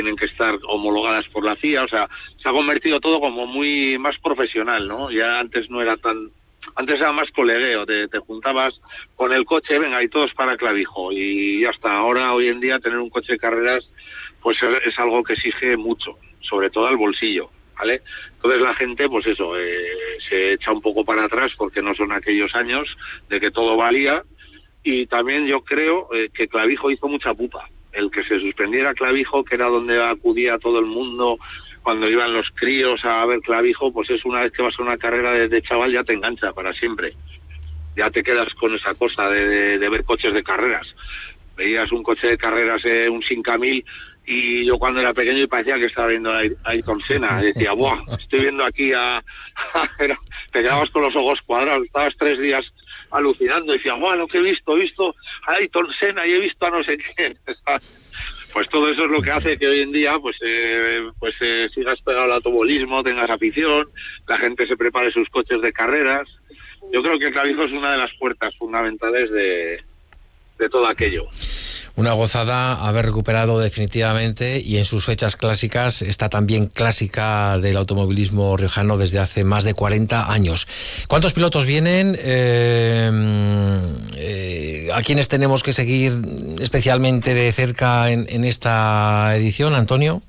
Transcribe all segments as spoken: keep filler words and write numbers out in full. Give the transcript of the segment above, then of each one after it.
tienen que estar homologadas por la C I A, o sea, se ha convertido todo como muy más profesional, ¿no? Ya antes no era tan... Antes era más colegueo, te, te juntabas con el coche, venga, y todos para Clavijo, y ya está. Ahora, hoy en día, tener un coche de carreras, pues es, es algo que exige mucho, sobre todo al bolsillo, ¿vale? Entonces la gente, pues eso, eh, se echa un poco para atrás porque no son aquellos años de que todo valía, y también yo creo eh, que Clavijo hizo mucha pupa. El que se suspendiera Clavijo, que era donde acudía todo el mundo cuando iban los críos a ver Clavijo, pues es una vez que vas a una carrera de, de chaval ya te engancha para siempre. Ya te quedas con esa cosa de, de, de ver coches de carreras. Veías un coche de carreras, eh, un cinco mil, y yo cuando era pequeño y parecía que estaba viendo a Ayrton Senna. Decía, ¡buah! Estoy viendo aquí a... a te quedabas con los ojos cuadrados, estabas tres días alucinando y decía, ¡buah! Lo que he visto, he visto a Ayrton Senna y he visto a no sé quién. Pues todo eso es lo que hace que hoy en día pues eh, pues eh, sigas pegado al automovilismo, tengas afición, la gente se prepare sus coches de carreras. Yo creo que el Clavijo es una de las puertas fundamentales de, de todo aquello. Una gozada haber recuperado definitivamente, y en sus fechas clásicas está también clásica del automovilismo riojano desde hace más de cuarenta años. ¿Cuántos pilotos vienen? Eh, eh, ¿A quiénes tenemos que seguir especialmente de cerca en, en esta edición, Antonio?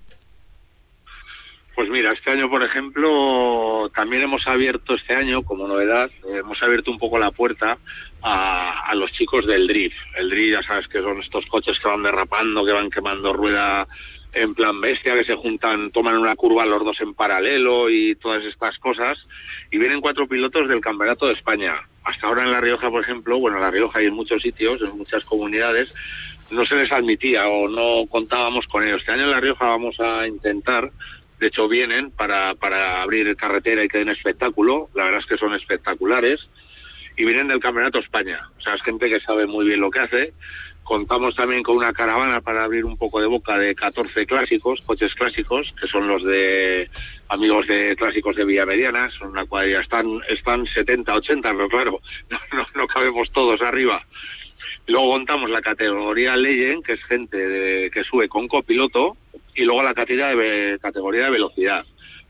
Pues mira, este año, por ejemplo, también hemos abierto este año, como novedad, eh, hemos abierto un poco la puerta a, a los chicos del drift. El drift, ya sabes que son estos coches que van derrapando, que van quemando rueda en plan bestia, que se juntan, toman una curva los dos en paralelo y todas estas cosas. Y vienen cuatro pilotos del Campeonato de España. Hasta ahora en La Rioja, por ejemplo, bueno, en La Rioja y en muchos sitios, en muchas comunidades, no se les admitía o no contábamos con ellos. Este año en La Rioja vamos a intentar... De hecho, vienen para, para abrir carretera y que den espectáculo. La verdad es que son espectaculares. Y vienen del Campeonato España. O sea, es gente que sabe muy bien lo que hace. Contamos también con una caravana para abrir un poco de boca de catorce clásicos, coches clásicos, que son los de amigos de clásicos de Villamediana. Son una cuadrilla. Están, están setenta, ochenta, pero claro, no, no, no cabemos todos arriba. Luego contamos la categoría Legend, que es gente de, que sube con copiloto, y luego la categoría de, categoría de velocidad.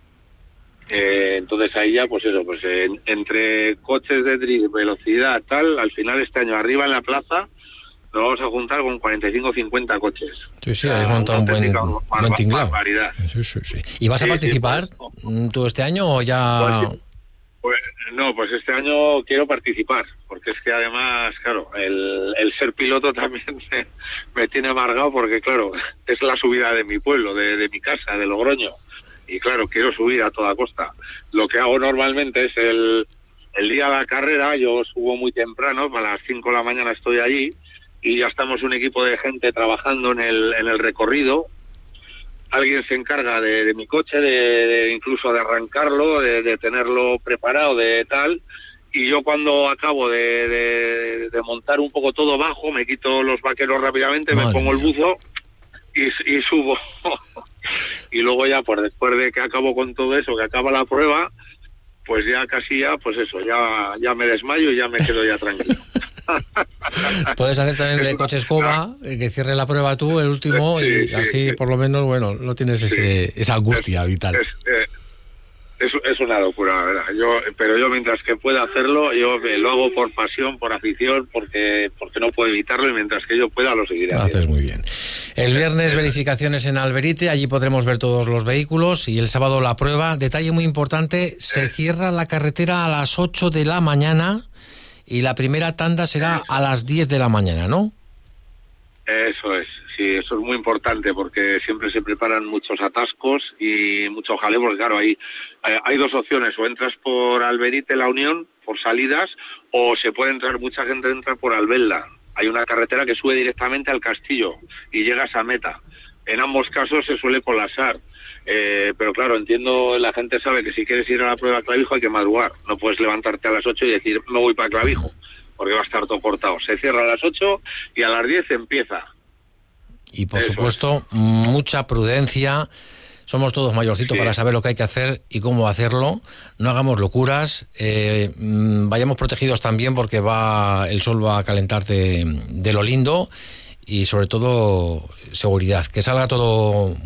Eh, entonces ahí ya, pues eso, pues eh, entre coches de drift, velocidad, tal, al final este año arriba en la plaza nos vamos a juntar con cuarenta y cinco o cincuenta coches. Sí, sí, has montado un buen, buen tinglado. Sí, sí, sí. ¿Y vas a sí, participar sí, pues, tú este año o ya...? Pues, pues, no, pues este año quiero participar, porque es que además, claro, el, el ser piloto también me, me tiene amargado, porque claro, es la subida de mi pueblo, de, de mi casa, de Logroño, y claro, quiero subir a toda costa. Lo que hago normalmente es el, el día de la carrera, yo subo muy temprano, a las cinco de la mañana estoy allí, y ya estamos un equipo de gente trabajando en el, en el recorrido. Alguien se encarga de, de mi coche, de, de incluso de arrancarlo, de, de tenerlo preparado, de tal, y yo cuando acabo de, de, de montar un poco todo bajo, me quito los vaqueros rápidamente, Madre me pongo mía. el buzo y, y subo. Y luego ya, pues después de que acabo con todo eso, que acaba la prueba, pues ya casi ya, pues eso, ya, ya me desmayo y ya me quedo ya tranquilo. Puedes hacer también de coche escoba, que cierre la prueba tú, el último, sí, y sí, así sí. por lo menos, bueno, no tienes ese, sí. esa angustia es, vital. Es, es, es una locura, la verdad. Yo, pero yo mientras que pueda hacerlo, yo lo hago por pasión, por afición, porque porque no puedo evitarlo, y mientras que yo pueda lo seguiré haciendo. Haces muy bien. El viernes verificaciones en Alberite, allí podremos ver todos los vehículos, y el sábado la prueba. Detalle muy importante, se cierra la carretera a las ocho de la mañana. Y la primera tanda será a las diez de la mañana, ¿no? Eso es, sí, eso es muy importante, porque siempre se preparan muchos atascos y mucho jaleo, porque claro, hay, hay dos opciones: o entras por Alberite, La Unión, por salidas, o se puede entrar, mucha gente entra por Albelda. Hay una carretera que sube directamente al castillo y llegas a meta. En ambos casos se suele colapsar. Eh, pero claro, entiendo, la gente sabe que si quieres ir a la prueba a Clavijo hay que madrugar. No puedes levantarte a las ocho y decir, me voy para Clavijo, porque va a estar todo cortado. Se cierra a las ocho y a las diez empieza. Y por Eso supuesto, es. mucha prudencia. Somos todos mayorcitos sí. para saber lo que hay que hacer y cómo hacerlo. No hagamos locuras. Eh, vayamos protegidos también, porque va el sol va a calentar de, de lo lindo. Y sobre todo, seguridad. Que salga todo